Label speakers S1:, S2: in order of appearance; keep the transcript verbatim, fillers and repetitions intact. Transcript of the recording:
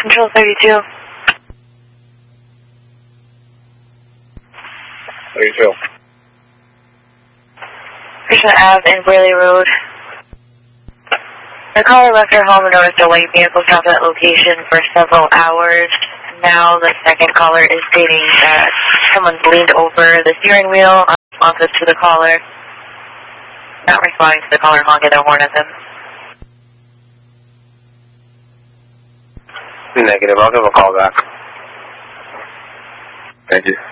S1: Control thirty-two.
S2: thirty-two.
S1: Krishna Ave and Brayley Road. The caller left her home and noticed a white vehicle stopped at that location for several hours. Now the second caller is stating that someone leaned over the steering wheel, unresponsive to the caller, not responding to the caller, honking their horn at them.
S2: Negative, I'll give a call back. Thank you.